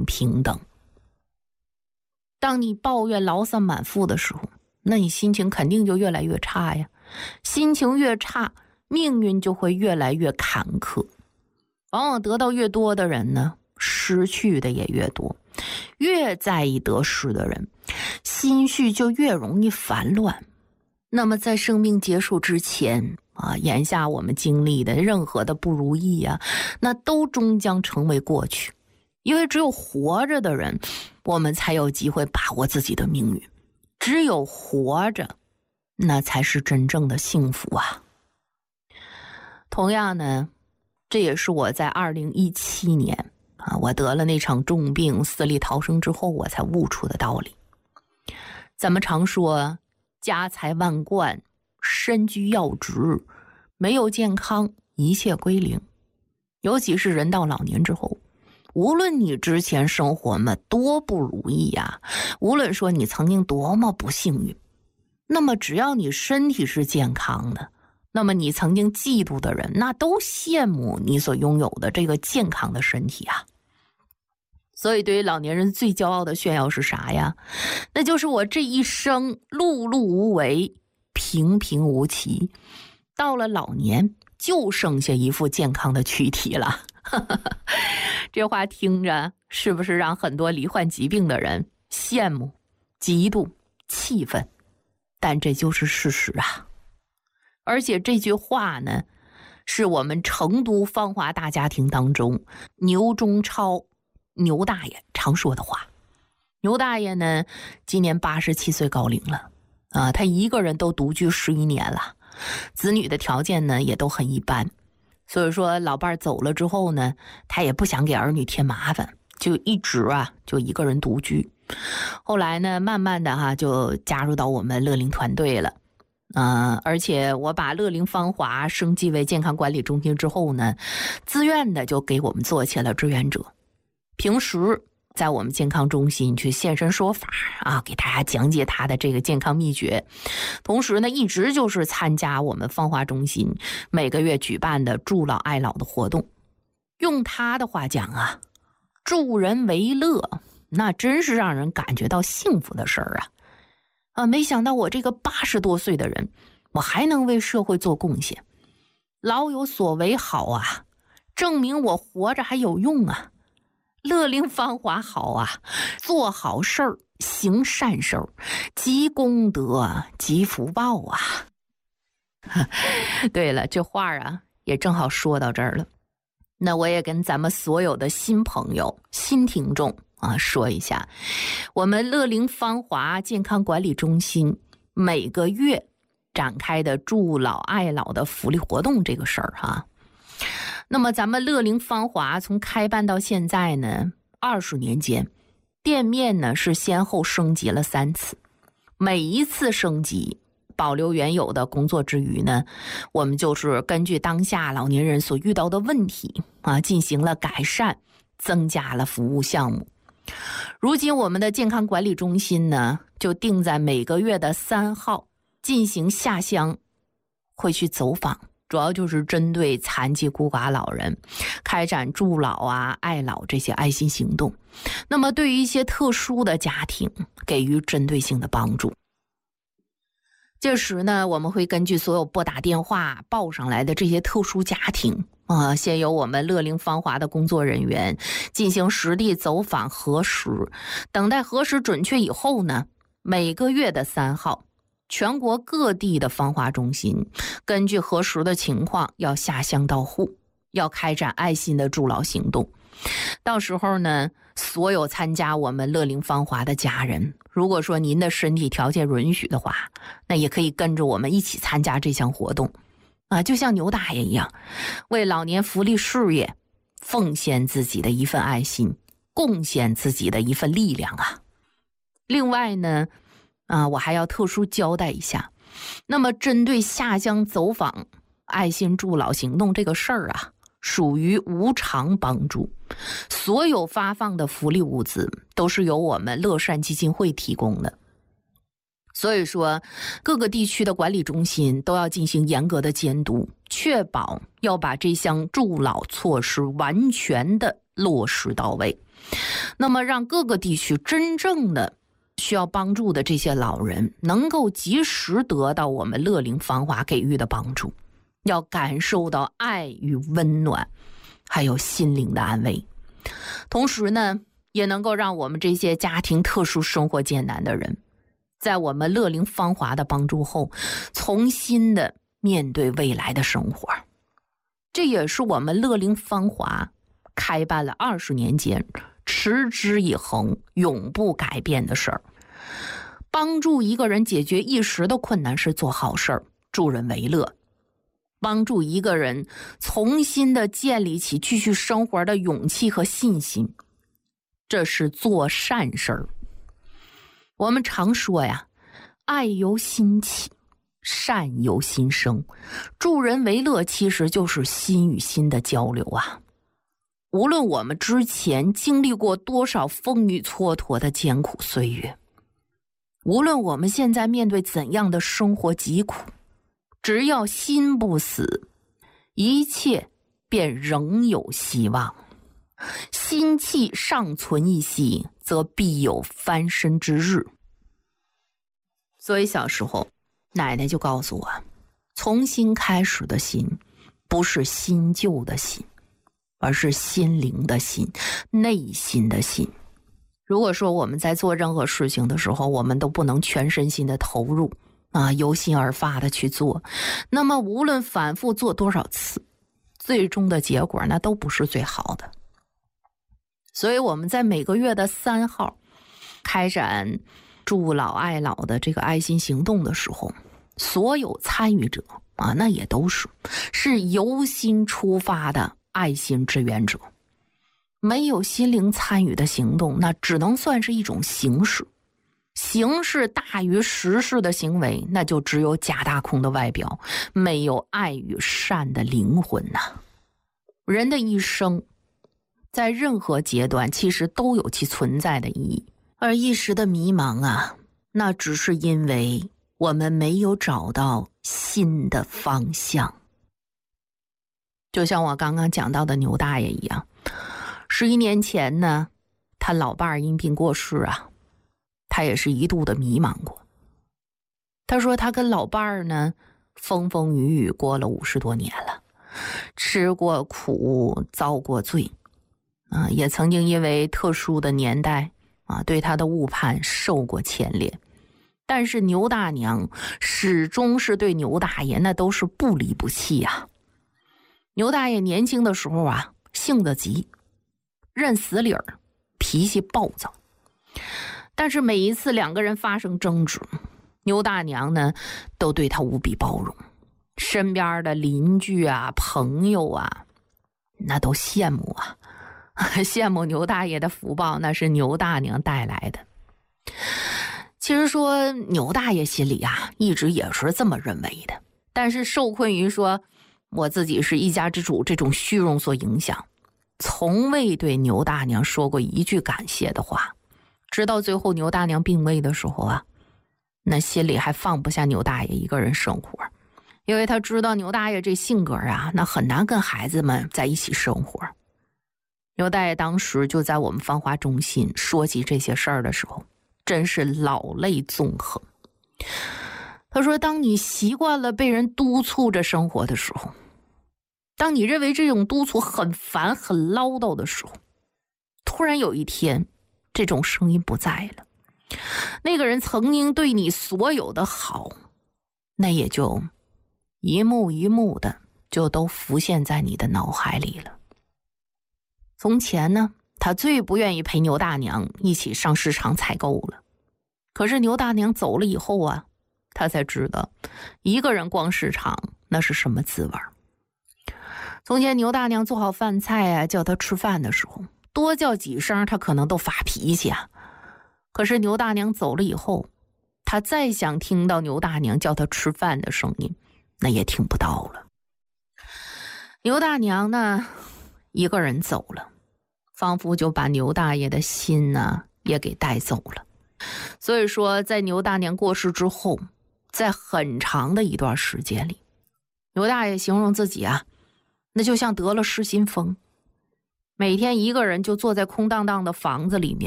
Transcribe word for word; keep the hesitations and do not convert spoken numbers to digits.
平等。当你抱怨劳三满腹的时候，那你心情肯定就越来越差呀，心情越差，命运就会越来越坎坷。往往得到越多的人呢，失去的也越多。越在意得失的人，心绪就越容易烦乱。那么在生命结束之前啊，眼下我们经历的任何的不如意啊，那都终将成为过去。因为只有活着的人，我们才有机会把握自己的命运。只有活着，那才是真正的幸福啊。同样呢，这也是我在二零一七年啊，我得了那场重病，死里逃生之后，我才悟出的道理。咱们常说家财万贯，身居要职，没有健康，一切归零。尤其是人到老年之后，无论你之前生活嘛多不如意呀、啊，无论说你曾经多么不幸运，那么只要你身体是健康的，那么你曾经嫉妒的人，那都羡慕你所拥有的这个健康的身体啊。所以对于老年人最骄傲的炫耀是啥呀？那就是我这一生碌碌无为，平平无奇，到了老年就剩下一副健康的躯体了。这话听着是不是让很多罹患疾病的人羡慕、嫉妒、气愤？但这就是事实啊。而且这句话呢，是我们成都芳华大家庭当中牛中超牛大爷常说的话。牛大爷呢，今年八十七岁高龄了啊，他一个人都独居十一年了，子女的条件呢也都很一般。所以说老伴走了之后呢，他也不想给儿女添麻烦，就一直啊就一个人独居。后来呢，慢慢的哈、啊、就加入到我们乐龄团队了。嗯、呃，而且我把乐龄芳华升级为健康管理中心之后呢，自愿的就给我们做起了志愿者。平时在我们健康中心去现身说法啊，给大家讲解他的这个健康秘诀。同时呢，一直就是参加我们芳华中心每个月举办的助老爱老的活动。用他的话讲啊，助人为乐，那真是让人感觉到幸福的事儿啊！啊，没想到我这个八十多岁的人，我还能为社会做贡献，老有所为好啊，证明我活着还有用啊！乐龄芳华好啊，做好事儿，行善事儿，积功德，积福报啊！对了，这话啊也正好说到这儿了。那我也跟咱们所有的新朋友、新听众啊说一下，我们乐龄芳华健康管理中心每个月展开的助老爱老的福利活动这个事儿哈。那么咱们乐龄芳华从开办到现在呢，二十年间，店面呢是先后升级了三次，每一次升级保留原有的工作之余呢，我们就是根据当下老年人所遇到的问题啊，进行了改善，增加了服务项目。如今我们的健康管理中心呢，就定在每个月的三号进行下乡会去走访，主要就是针对残疾孤寡老人开展助老啊、爱老这些爱心行动。那么对于一些特殊的家庭给予针对性的帮助。这时呢，我们会根据所有拨打电话报上来的这些特殊家庭啊、呃，先由我们乐龄芳华的工作人员进行实地走访核实，等待核实准确以后呢，每个月的三号，全国各地的芳华中心根据核实的情况要下乡到户，要开展爱心的助老行动。到时候呢，所有参加我们乐龄芳华的家人，如果说您的身体条件允许的话，那也可以跟着我们一起参加这项活动啊，就像牛大爷一样，为老年福利事业奉献自己的一份爱心，贡献自己的一份力量啊。另外呢啊，我还要特殊交代一下，那么针对下乡走访爱心助老行动这个事儿啊，属于无偿帮助，所有发放的福利物资都是由我们乐善基金会提供的。所以说各个地区的管理中心都要进行严格的监督，确保要把这项助老措施完全的落实到位。 那么让各个地区真正的需要帮助的这些老人能够及时得到我们乐龄芳华给予的帮助，要感受到爱与温暖，还有心灵的安慰。同时呢，也能够让我们这些家庭特殊生活艰难的人，在我们乐龄芳华的帮助后，重新的面对未来的生活。这也是我们乐龄芳华开办了二十年间持之以恒永不改变的事儿。帮助一个人解决一时的困难是做好事儿，助人为乐；帮助一个人重新的建立起继续生活的勇气和信心，这是做善事儿。我们常说呀，爱由心起，善由心生，助人为乐其实就是心与心的交流啊。无论我们之前经历过多少风雨蹉跎的艰苦岁月，无论我们现在面对怎样的生活疾苦，只要心不死，一切便仍有希望。心气尚存一息，则必有翻身之日。所以小时候奶奶就告诉我，重新开始的心不是新旧的心，而是心灵的心，内心的心。如果说我们在做任何事情的时候，我们都不能全身心的投入啊，由心而发的去做，那么无论反复做多少次，最终的结果那都不是最好的。所以我们在每个月的三号开展助老爱老的这个爱心行动的时候，所有参与者啊，那也都是是由心出发的爱心志愿者。没有心灵参与的行动，那只能算是一种形式。形式大于实事的行为，那就只有假大空的外表，没有爱与善的灵魂呐、啊。人的一生在任何阶段其实都有其存在的意义，而一时的迷茫啊，那只是因为我们没有找到新的方向。就像我刚刚讲到的牛大爷一样，十一年前呢，他老伴儿因病过世啊，他也是一度的迷茫过。他说他跟老伴儿呢风风雨雨过了五十多年了，吃过苦，遭过罪啊，也曾经因为特殊的年代啊，对他的误判受过牵连。但是牛大娘始终是对牛大爷那都是不离不弃啊。牛大爷年轻的时候啊，性子急，认死理儿，脾气暴躁。但是每一次两个人发生争执，牛大娘呢都对他无比包容，身边的邻居啊朋友啊那都羡慕啊，羡慕牛大爷的福报，那是牛大娘带来的。其实说牛大爷心里啊一直也是这么认为的，但是受困于说我自己是一家之主这种虚荣所影响，从未对牛大娘说过一句感谢的话。直到最后牛大娘病危的时候啊，那心里还放不下牛大爷一个人生活，因为他知道牛大爷这性格啊，那很难跟孩子们在一起生活。牛大爷当时就在我们芳华中心说起这些事儿的时候，真是老泪纵横。他说当你习惯了被人督促着生活的时候，当你认为这种督促很烦很唠叨的时候，突然有一天这种声音不在了，那个人曾经对你所有的好，那也就一幕一幕的就都浮现在你的脑海里了。从前呢，他最不愿意陪牛大娘一起上市场采购了，可是牛大娘走了以后啊，他才知道一个人逛市场那是什么滋味。从前牛大娘做好饭菜啊，叫他吃饭的时候，多叫几声他可能都发脾气啊。可是牛大娘走了以后，他再想听到牛大娘叫他吃饭的声音，那也听不到了。牛大娘呢一个人走了，仿佛就把牛大爷的心呢也给带走了。所以说在牛大娘过世之后，在很长的一段时间里，牛大爷形容自己啊，那就像得了失心疯， 每天一个人就坐在空荡荡的房子里面。